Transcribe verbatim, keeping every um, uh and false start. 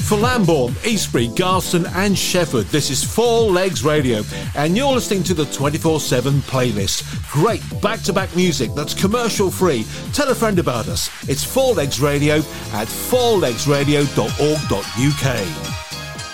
For Lambourne, Eastbury, Garston and Shefford, this is Four Legs Radio, and you're listening to the twenty-four seven playlist. Great back-to-back music that's commercial-free. Tell a friend about us. It's Four Legs Radio at four legs radio dot org dot U K.